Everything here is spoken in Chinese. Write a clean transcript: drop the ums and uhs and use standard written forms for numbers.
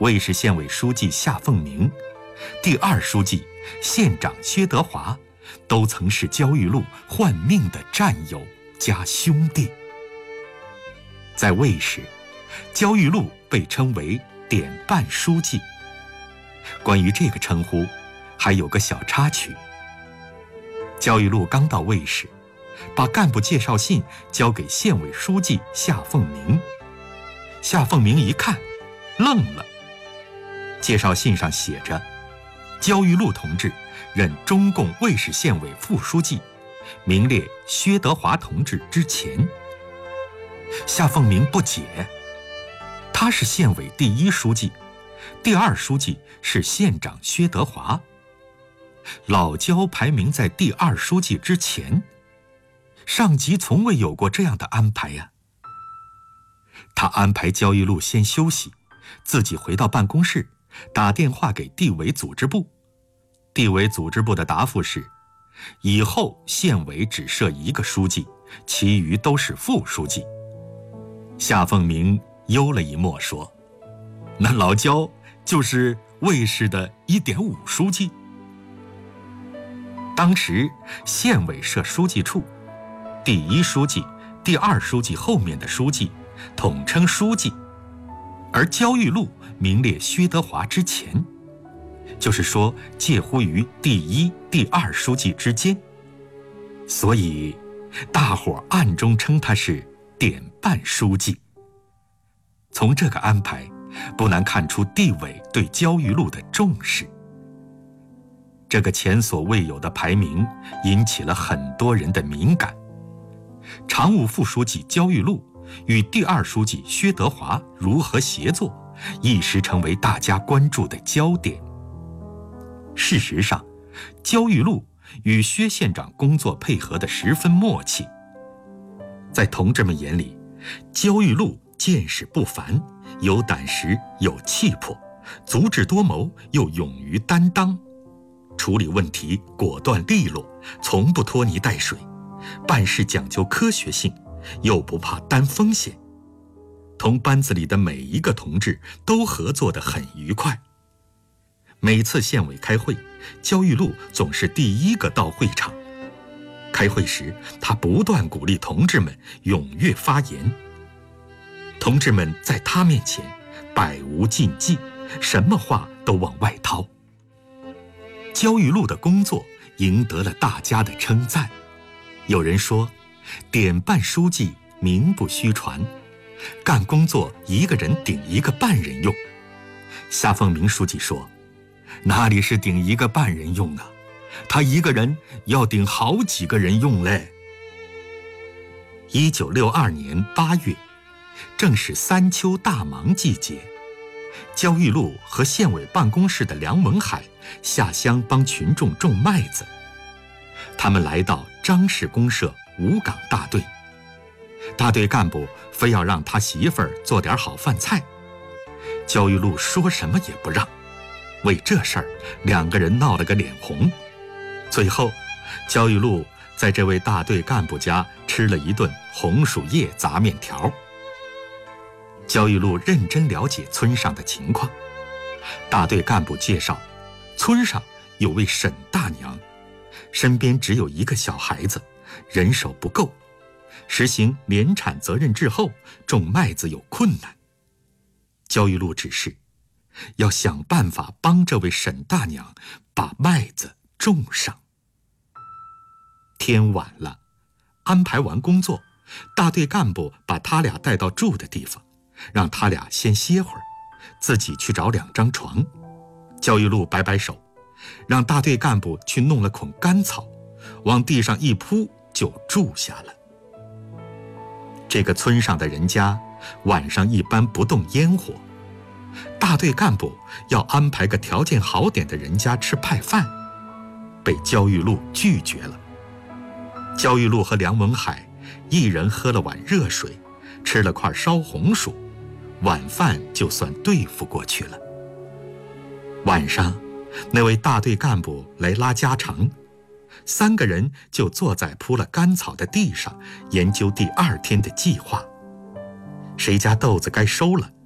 卫氏县委书记夏凤鸣，第二书记县长薛德华，都曾是焦裕禄换命的战友加兄弟。在卫氏，焦裕禄被称为典办书记。关于这个称呼，还有个小插曲。焦裕禄刚到卫氏，把干部介绍信交给县委书记夏凤鸣。夏凤鸣一看，愣了。介绍信上写着，焦裕禄同志任中共卫氏县委副书记，名列薛德华同志之前。夏凤鸣不解，他是县委第一书记，第二书记是县长薛德华，老焦排名在第二书记之前，上级从未有过这样的安排呀。他安排焦裕禄先休息，自己回到办公室，打电话给地委组织部。地委组织部的答复是，以后县委只设一个书记，其余都是副书记。夏凤鸣幽了一默说，那老焦就是卫氏的1.5书记。当时县委设书记处，第一书记、第二书记后面的书记统称书记，而焦裕禄名列薛德华之前，就是说介乎于第一、第二书记之间，所以大伙暗中称他是典办书记。从这个安排，不难看出地委对焦裕禄的重视。这个前所未有的排名引起了很多人的敏感。常务副书记焦裕禄与第二书记薛德华如何协作，一时成为大家关注的焦点。事实上，焦裕禄与薛县长工作配合得十分默契。在同志们眼里，焦裕禄见识不凡，有胆识，有气魄，足智多谋，又勇于担当，处理问题果断利落，从不拖泥带水，办事讲究科学性，又不怕担风险，同班子里的每一个同志都合作得很愉快。每次县委开会，焦裕禄总是第一个到会场。开会时，他不断鼓励同志们踊跃发言。同志们在他面前百无禁忌，什么话都往外掏。焦裕禄的工作赢得了大家的称赞。有人说，典办书记名不虚传，干工作一个人顶一个半人用。夏凤鸣书记说，哪里是顶一个半人用啊，他一个人要顶好几个人用嘞。1962年8月，正是三秋大忙季节，焦裕禄和县委办公室的梁文海下乡帮群众种麦子。他们来到张氏公社五岗大队，大队干部非要让他媳妇儿做点好饭菜，焦裕禄说什么也不让。为这事儿，两个人闹了个脸红。最后，焦裕禄在这位大队干部家吃了一顿红薯叶杂面条。焦裕禄认真了解村上的情况。大队干部介绍，村上有位沈大娘，身边只有一个小孩子，人手不够，实行联产责任制后，种麦子有困难。焦裕禄指示，要想办法帮这位沈大娘把麦子种上。天晚了，安排完工作，大队干部把他俩带到住的地方，让他俩先歇会儿，自己去找2张床。焦裕禄摆摆手，让大队干部去弄了捆干草，往地上一铺就住下了。这个村上的人家晚上一般不动烟火，大队干部要安排个条件好点的人家吃派饭，被焦裕禄拒绝了。焦裕禄和梁文海一人喝了碗热水，吃了块烧红薯，晚饭就算对付过去了。晚上，那位大队干部来拉家常，3个人就坐在铺了干草的地上，研究第2天的计划。谁家豆子该收了，